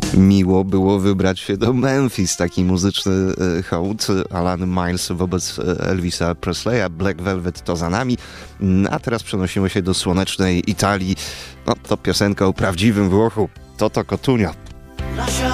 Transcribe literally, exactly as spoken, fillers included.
Miło było wybrać się do Memphis, taki muzyczny hołd Alan Miles wobec Elvisa Presleya. Black Velvet to za nami, a teraz przenosimy się do słonecznej Italii. No to piosenka o prawdziwym Włochu, Toto Cutugno.